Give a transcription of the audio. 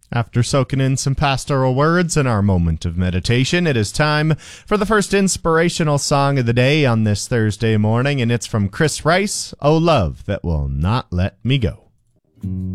After soaking in some pastoral words in our moment of meditation, it is time for the first inspirational song of the day on this Thursday morning, and it's from Chris Rice, "Oh Love That Will Not Let Me Go."